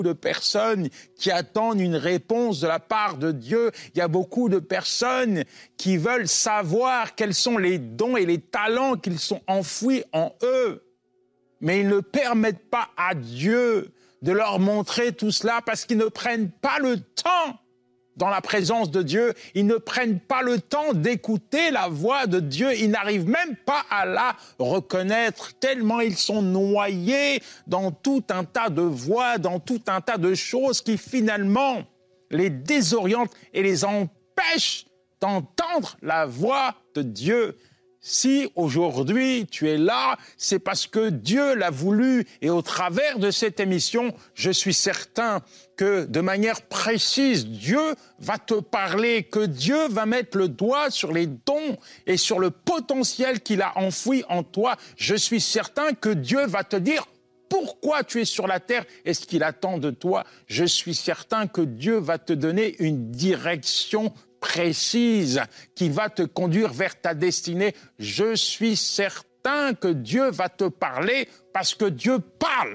de personnes qui attendent une réponse de la part de Dieu. Il y a beaucoup de personnes qui veulent savoir quels sont les dons et les talents qu'ils sont enfouis en eux. Mais ils ne permettent pas à Dieu de leur montrer tout cela parce qu'ils ne prennent pas le temps dans la présence de Dieu. Ils ne prennent pas le temps d'écouter la voix de Dieu. Ils n'arrivent même pas à la reconnaître tellement ils sont noyés dans tout un tas de voix, dans tout un tas de choses qui finalement les désorientent et les empêchent d'entendre la voix de Dieu. Si aujourd'hui tu es là, c'est parce que Dieu l'a voulu et au travers de cette émission, je suis certain que de manière précise, Dieu va te parler, que Dieu va mettre le doigt sur les dons et sur le potentiel qu'il a enfoui en toi. Je suis certain que Dieu va te dire pourquoi tu es sur la terre et ce qu'il attend de toi. Je suis certain que Dieu va te donner une direction précise qui va te conduire vers ta destinée. Je suis certain que Dieu va te parler parce que Dieu parle.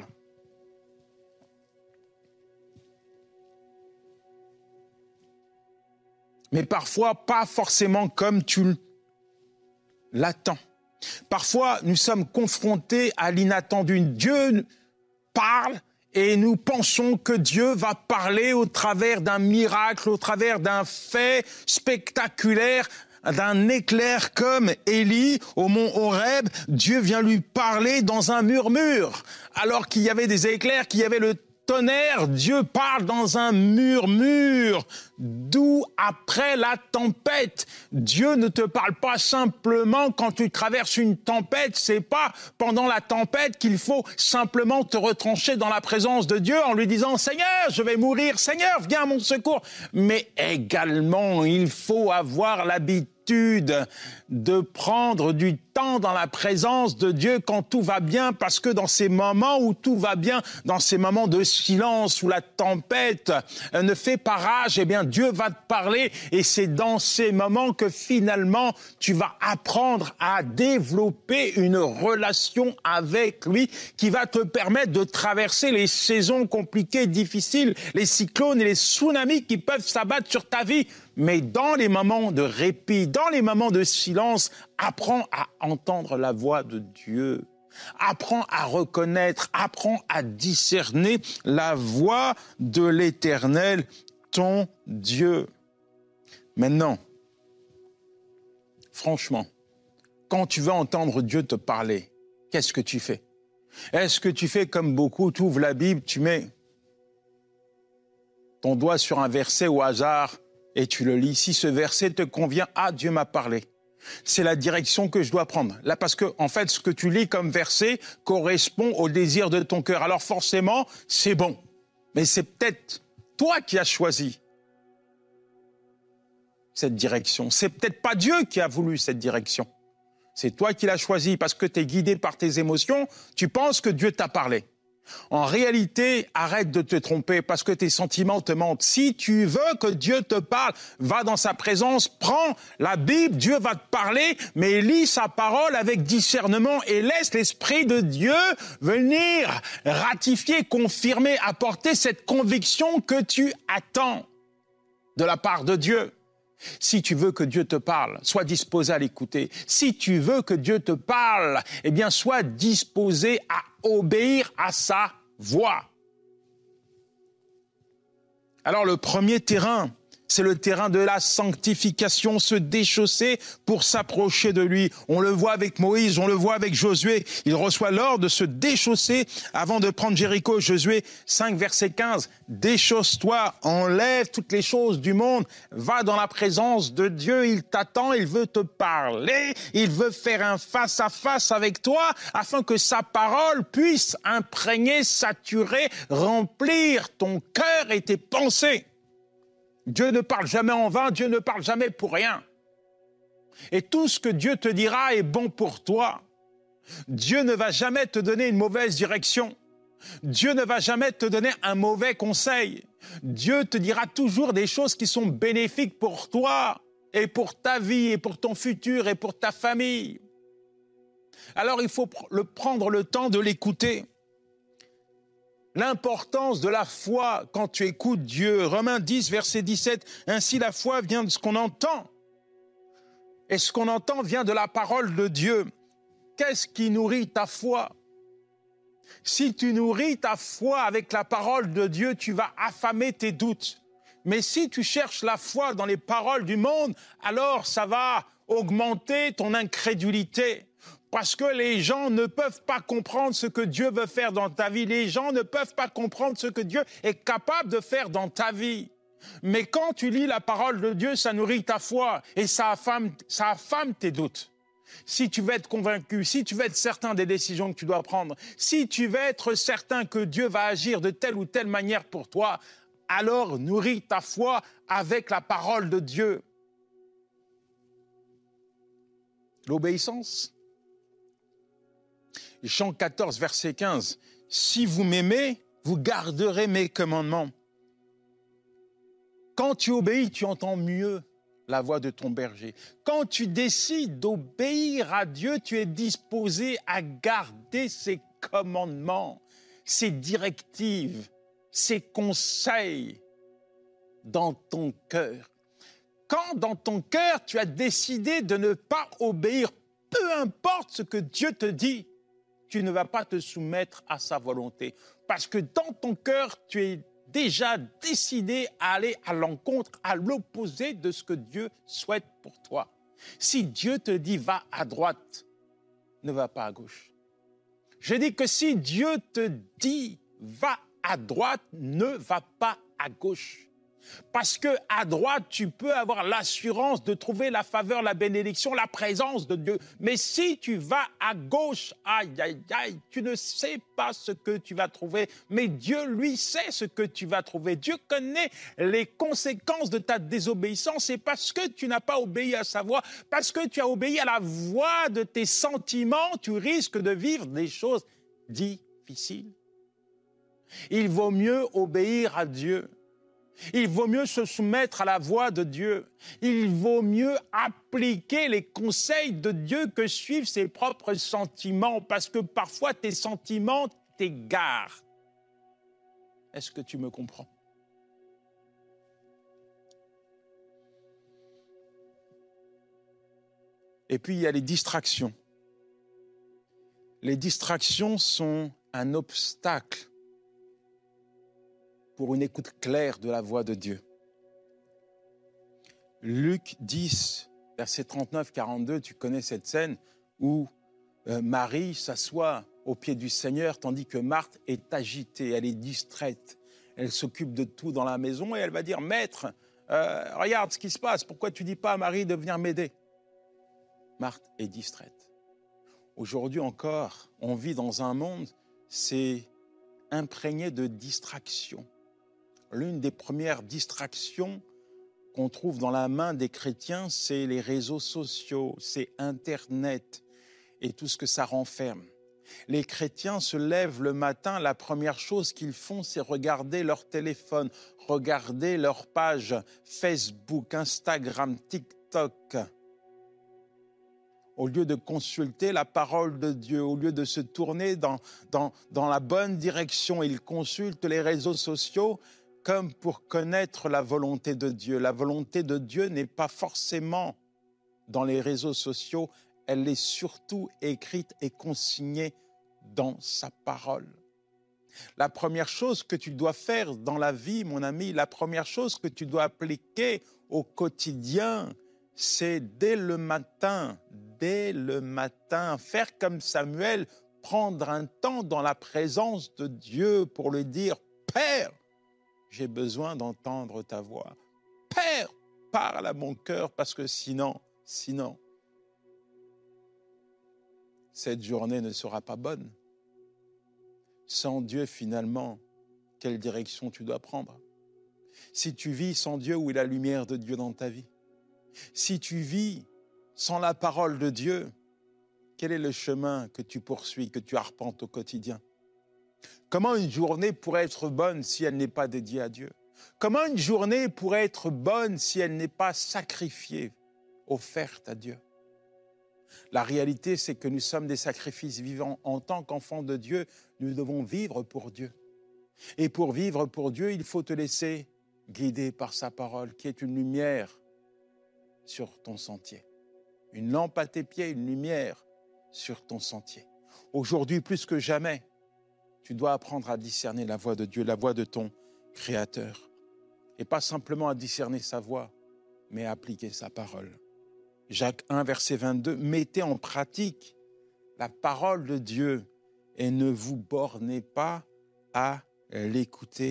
Mais parfois, pas forcément comme tu l'attends. Parfois, nous sommes confrontés à l'inattendu. Dieu parle et nous pensons que Dieu va parler au travers d'un miracle, au travers d'un fait spectaculaire, d'un éclair comme Élie au mont Horeb. Dieu vient lui parler dans un murmure. Alors qu'il y avait des éclairs, qu'il y avait le tonnerre, Dieu parle dans un murmure, d'où après la tempête. Dieu ne te parle pas simplement quand tu traverses une tempête, c'est pas pendant la tempête qu'il faut simplement te retrancher dans la présence de Dieu en lui disant « Seigneur, je vais mourir, Seigneur, viens à mon secours ». Mais également, il faut avoir l'habitude de prendre du temps dans la présence de Dieu quand tout va bien, parce que dans ces moments où tout va bien, dans ces moments de silence où la tempête ne fait pas rage, eh bien Dieu va te parler et c'est dans ces moments que finalement tu vas apprendre à développer une relation avec lui qui va te permettre de traverser les saisons compliquées, difficiles, les cyclones et les tsunamis qui peuvent s'abattre sur ta vie. Mais dans les moments de répit, dans les moments de silence, apprends à entendre la voix de Dieu. Apprends à reconnaître, apprends à discerner la voix de l'Éternel, ton Dieu. Maintenant, franchement, quand tu veux entendre Dieu te parler, qu'est-ce que tu fais? Est-ce que tu fais comme beaucoup, tu ouvres la Bible, tu mets ton doigt sur un verset au hasard et tu le lis. Si ce verset te convient, ah, Dieu m'a parlé. C'est la direction que je dois prendre. Là, parce que, en fait, ce que tu lis comme verset correspond au désir de ton cœur. Alors forcément, c'est bon. Mais c'est peut-être toi qui as choisi cette direction. C'est peut-être pas Dieu qui a voulu cette direction. C'est toi qui l'as choisi parce que tu es guidé par tes émotions. Tu penses que Dieu t'a parlé. En réalité, arrête de te tromper parce que tes sentiments te mentent. Si tu veux que Dieu te parle, va dans sa présence, prends la Bible, Dieu va te parler, mais lis sa parole avec discernement et laisse l'Esprit de Dieu venir ratifier, confirmer, apporter cette conviction que tu attends de la part de Dieu. Si tu veux que Dieu te parle, sois disposé à l'écouter. Si tu veux que Dieu te parle, eh bien, sois disposé à obéir à sa voix. Alors, le premier terrain, c'est le terrain de la sanctification, se déchausser pour s'approcher de lui. On le voit avec Moïse, on le voit avec Josué. Il reçoit l'ordre de se déchausser avant de prendre Jéricho. Josué 5, verset 15. Déchausse-toi, enlève toutes les choses du monde, va dans la présence de Dieu, il t'attend, il veut te parler, il veut faire un face-à-face avec toi afin que sa parole puisse imprégner, saturer, remplir ton cœur et tes pensées. Dieu ne parle jamais en vain, Dieu ne parle jamais pour rien. Et tout ce que Dieu te dira est bon pour toi. Dieu ne va jamais te donner une mauvaise direction. Dieu ne va jamais te donner un mauvais conseil. Dieu te dira toujours des choses qui sont bénéfiques pour toi et pour ta vie et pour ton futur et pour ta famille. Alors il faut prendre le temps de l'écouter. l'importance de la foi quand tu écoutes Dieu. Romains 10, verset 17, « Ainsi la foi vient de ce qu'on entend. Et ce qu'on entend vient de la parole de Dieu. » Qu'est-ce qui nourrit ta foi? Si tu nourris ta foi avec la parole de Dieu, tu vas affamer tes doutes. Mais si tu cherches la foi dans les paroles du monde, alors ça va augmenter ton incrédulité. Parce que les gens ne peuvent pas comprendre ce que Dieu veut faire dans ta vie. Les gens ne peuvent pas comprendre ce que Dieu est capable de faire dans ta vie. Mais quand tu lis la parole de Dieu, ça nourrit ta foi et ça affame tes doutes. Si tu veux être convaincu, si tu veux être certain des décisions que tu dois prendre, si tu veux être certain que Dieu va agir de telle ou telle manière pour toi, alors nourris ta foi avec la parole de Dieu. L'obéissance. Jean 14, verset 15. « Si vous m'aimez, vous garderez mes commandements. » Quand tu obéis, tu entends mieux la voix de ton berger. Quand tu décides d'obéir à Dieu, tu es disposé à garder ses commandements, ses directives, ses conseils dans ton cœur. Quand dans ton cœur, tu as décidé de ne pas obéir, peu importe ce que Dieu te dit, tu ne vas pas te soumettre à sa volonté. Parce que dans ton cœur, tu es déjà décidé à aller à l'encontre, à l'opposé de ce que Dieu souhaite pour toi. Si Dieu te dit va à droite, ne va pas à gauche. Je dis que si Dieu te dit va à droite, ne va pas à gauche. Parce que à droite, tu peux avoir l'assurance de trouver la faveur, la bénédiction, la présence de Dieu. Mais si tu vas à gauche, aïe, aïe, aïe, tu ne sais pas ce que tu vas trouver. Mais Dieu, lui, sait ce que tu vas trouver. Dieu connaît les conséquences de ta désobéissance. Et parce que tu n'as pas obéi à sa voix, parce que tu as obéi à la voix de tes sentiments, tu risques de vivre des choses difficiles. Il vaut mieux obéir à Dieu. Il vaut mieux se soumettre à la voix de Dieu. Il vaut mieux appliquer les conseils de Dieu que suivre ses propres sentiments, parce que parfois tes sentiments t'égarent. Est-ce que tu me comprends? Et puis il y a les distractions. Les distractions sont un obstacle pour une écoute claire de la voix de Dieu. Luc 10, verset 39-42, tu connais cette scène où Marie s'assoit au pied du Seigneur tandis que Marthe est agitée, elle est distraite. Elle s'occupe de tout dans la maison et elle va dire « Maître, regarde ce qui se passe, pourquoi tu ne dis pas à Marie de venir m'aider ?» Marthe est distraite. Aujourd'hui encore, on vit dans un monde, c'est imprégné de distractions. L'une des premières distractions qu'on trouve dans la main des chrétiens, c'est les réseaux sociaux, c'est Internet et tout ce que ça renferme. Les chrétiens se lèvent le matin, la première chose qu'ils font, c'est regarder leur téléphone, regarder leur page Facebook, Instagram, TikTok. Au lieu de consulter la parole de Dieu, au lieu de se tourner dans la bonne direction, ils consultent les réseaux sociaux comme pour connaître la volonté de Dieu. La volonté de Dieu n'est pas forcément dans les réseaux sociaux, elle est surtout écrite et consignée dans sa parole. La première chose que tu dois faire dans la vie, mon ami, la première chose que tu dois appliquer au quotidien, c'est dès le matin, faire comme Samuel, prendre un temps dans la présence de Dieu pour lui dire « Père, j'ai besoin d'entendre ta voix. Père, parle à mon cœur parce que sinon, cette journée ne sera pas bonne. Sans Dieu, finalement, quelle direction tu dois prendre? Si tu vis sans Dieu, où est la lumière de Dieu dans ta vie? Si tu vis sans la parole de Dieu, quel est le chemin que tu poursuis, que tu arpentes au quotidien? Comment une journée pourrait être bonne si elle n'est pas dédiée à Dieu? Comment une journée pourrait être bonne si elle n'est pas sacrifiée, offerte à Dieu? La réalité, c'est que nous sommes des sacrifices vivants. En tant qu'enfants de Dieu, nous devons vivre pour Dieu. Et pour vivre pour Dieu, il faut te laisser guider par sa parole, qui est une lumière sur ton sentier. Une lampe à tes pieds, une lumière sur ton sentier. Aujourd'hui, plus que jamais, tu dois apprendre à discerner la voix de Dieu, la voix de ton Créateur. Et pas simplement à discerner sa voix, mais à appliquer sa parole. Jacques 1, verset 22, « Mettez en pratique la parole de Dieu et ne vous bornez pas à l'écouter. »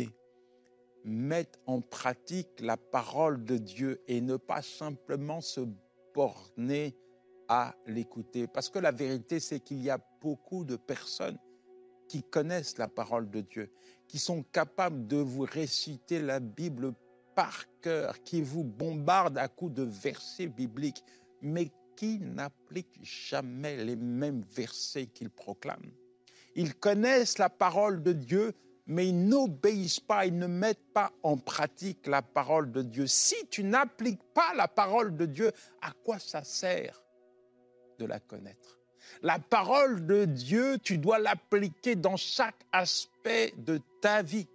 Mettre en pratique la parole de Dieu et ne pas simplement se borner à l'écouter. Parce que la vérité, c'est qu'il y a beaucoup de personnes qui connaissent la parole de Dieu, qui sont capables de vous réciter la Bible par cœur, qui vous bombardent à coups de versets bibliques, mais qui n'appliquent jamais les mêmes versets qu'ils proclament. Ils connaissent la parole de Dieu, mais ils n'obéissent pas, ils ne mettent pas en pratique la parole de Dieu. Si tu n'appliques pas la parole de Dieu, à quoi ça sert de la connaître? La parole de Dieu, tu dois l'appliquer dans chaque aspect de ta vie.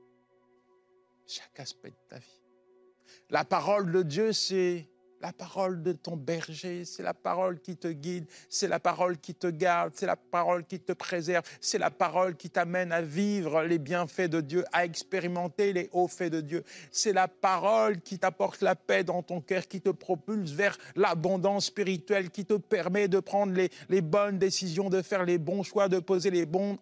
Chaque aspect de ta vie. La parole de Dieu, c'est la parole de ton berger, c'est la parole qui te guide, c'est la parole qui te garde, c'est la parole qui te préserve, c'est la parole qui t'amène à vivre les bienfaits de Dieu, à expérimenter les hauts faits de Dieu. C'est la parole qui t'apporte la paix dans ton cœur, qui te propulse vers l'abondance spirituelle, qui te permet de prendre les bonnes décisions, de faire les bons choix, de poser les bons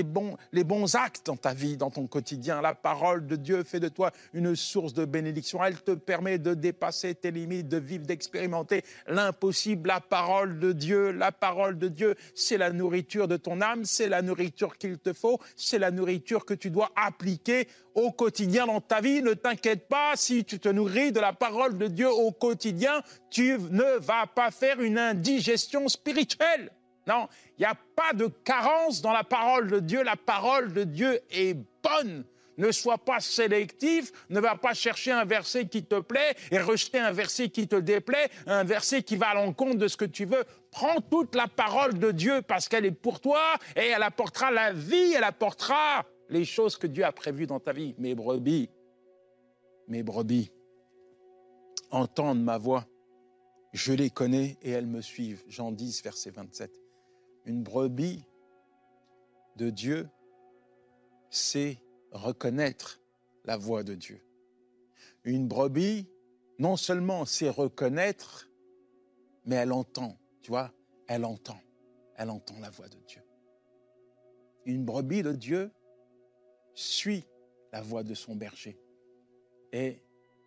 actes dans ta vie, dans ton quotidien. La parole de Dieu fait de toi une source de bénédiction. Elle te permet de dépasser tes limites, de vivre, d'expérimenter l'impossible. La parole de Dieu, c'est la nourriture de ton âme, c'est la nourriture qu'il te faut, c'est la nourriture que tu dois appliquer au quotidien dans ta vie. Ne t'inquiète pas, si tu te nourris de la parole de Dieu au quotidien, tu ne vas pas faire une indigestion spirituelle. Non, il n'y a pas de carence dans la parole de Dieu. La parole de Dieu est bonne. Ne sois pas sélectif, ne va pas chercher un verset qui te plaît et rejeter un verset qui te déplaît, un verset qui va à l'encontre de ce que tu veux. Prends toute la parole de Dieu parce qu'elle est pour toi et elle apportera la vie, elle apportera les choses que Dieu a prévues dans ta vie. Mes brebis, entendent ma voix, je les connais et elles me suivent. Jean 10, verset 27. Une brebis de Dieu, c'est reconnaître la voix de Dieu. Une brebis, non seulement sait reconnaître, mais elle entend, tu vois, elle entend la voix de Dieu. Une brebis de Dieu suit la voix de son berger. Et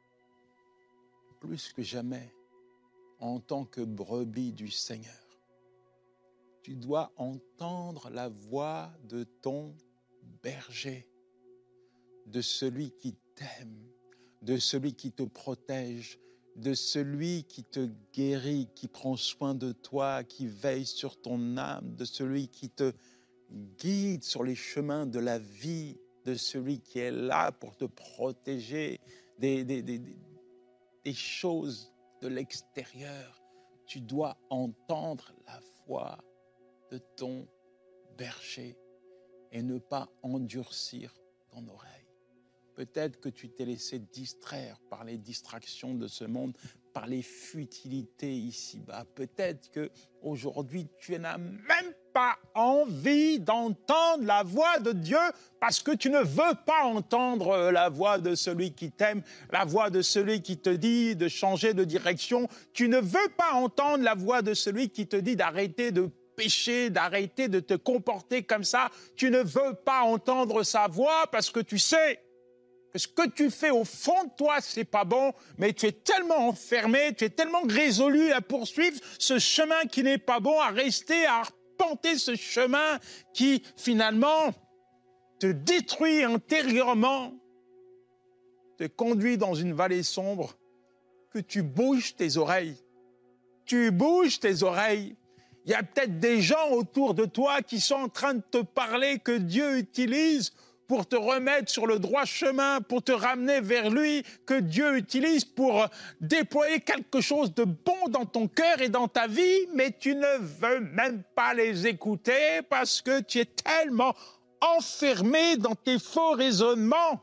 plus que jamais, en tant que brebis du Seigneur, tu dois entendre la voix de ton berger, de celui qui t'aime, de celui qui te protège, de celui qui te guérit, qui prend soin de toi, qui veille sur ton âme, de celui qui te guide sur les chemins de la vie, de celui qui est là pour te protéger des choses de l'extérieur. Tu dois entendre la voix de ton berger et ne pas endurcir ton oreille. Peut-être que tu t'es laissé distraire par les distractions de ce monde, par les futilités ici-bas. Peut-être qu'aujourd'hui, tu n'as même pas envie d'entendre la voix de Dieu parce que tu ne veux pas entendre la voix de celui qui t'aime, la voix de celui qui te dit de changer de direction. Tu ne veux pas entendre la voix de celui qui te dit d'arrêter de pécher, d'arrêter de te comporter comme ça. Tu ne veux pas entendre sa voix parce que tu sais que ce que tu fais au fond de toi, c'est pas bon, mais tu es tellement enfermé, tu es tellement résolu à poursuivre ce chemin qui n'est pas bon, à rester, à arpenter ce chemin qui, finalement, te détruit intérieurement, te conduit dans une vallée sombre, que tu bouges tes oreilles. Tu bouges tes oreilles. Il y a peut-être des gens autour de toi qui sont en train de te parler que Dieu utilise pour te remettre sur le droit chemin, pour te ramener vers lui, que Dieu utilise pour déployer quelque chose de bon dans ton cœur et dans ta vie, mais tu ne veux même pas les écouter parce que tu es tellement enfermé dans tes faux raisonnements,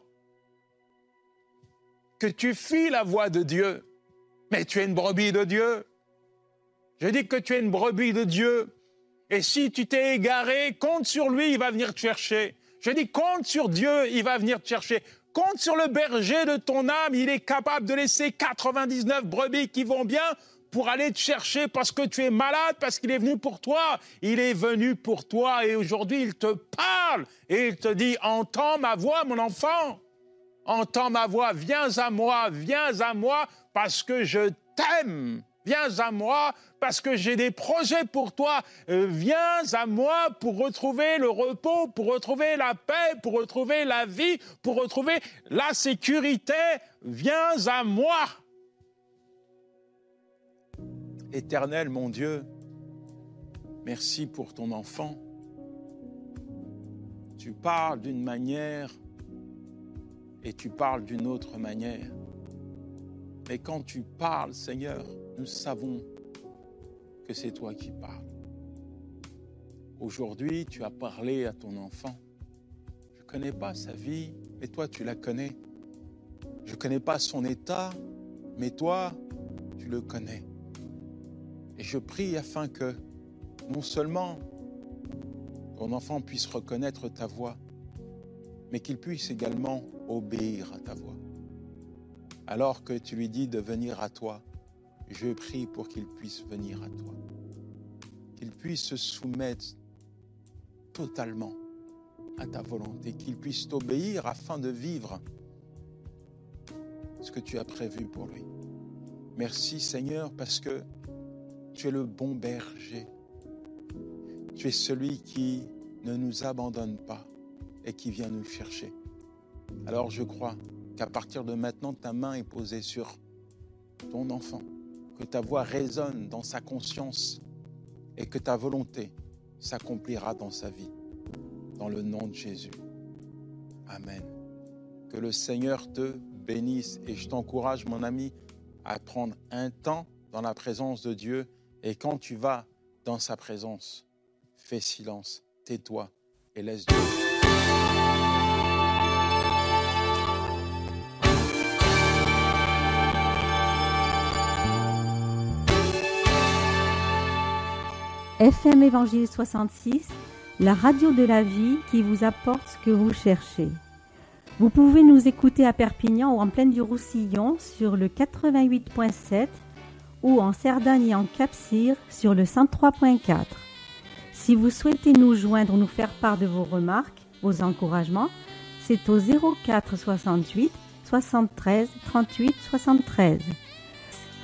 que tu fuis la voie de Dieu. Mais tu es une brebis de Dieu. Je dis que tu es une brebis de Dieu. Et si tu t'es égaré, compte sur lui, il va venir te chercher. Je dis, compte sur Dieu, il va venir te chercher. Compte sur le berger de ton âme, il est capable de laisser 99 brebis qui vont bien pour aller te chercher parce que tu es malade, parce qu'il est venu pour toi. Il est venu pour toi et aujourd'hui, il te parle et il te dit, entends ma voix, mon enfant. Entends ma voix, viens à moi parce que je t'aime. Viens à moi parce que j'ai des projets pour toi. Viens à moi pour retrouver le repos, pour retrouver la paix, pour retrouver la vie, pour retrouver la sécurité. Viens à moi. Éternel, mon Dieu, merci pour ton enfant. Tu parles d'une manière et tu parles d'une autre manière. Mais quand tu parles, Seigneur, nous savons que c'est toi qui parles. Aujourd'hui, tu as parlé à ton enfant. Je ne connais pas sa vie, mais toi, tu la connais. Je ne connais pas son état, mais toi, tu le connais. Et je prie afin que non seulement ton enfant puisse reconnaître ta voix, mais qu'il puisse également obéir à ta voix. Alors que tu lui dis de venir à toi, je prie pour qu'il puisse venir à toi. Qu'il puisse se soumettre totalement à ta volonté, qu'il puisse t'obéir afin de vivre ce que tu as prévu pour lui. Merci Seigneur parce que tu es le bon berger. Tu es celui qui ne nous abandonne pas et qui vient nous chercher. Alors je crois qu'à partir de maintenant, ta main est posée sur ton enfant, que ta voix résonne dans sa conscience et que ta volonté s'accomplira dans sa vie. Dans le nom de Jésus. Amen. Que le Seigneur te bénisse et je t'encourage, mon ami, à prendre un temps dans la présence de Dieu et quand tu vas dans sa présence, fais silence, tais-toi et laisse Dieu. FM Évangile 66, la radio de la vie qui vous apporte ce que vous cherchez. Vous pouvez nous écouter à Perpignan ou en Plaine du Roussillon sur le 88.7 ou en Cerdagne et en Cap-Cyr sur le 103.4. Si vous souhaitez nous joindre ou nous faire part de vos remarques, vos encouragements, c'est au 04 68 73 38 73.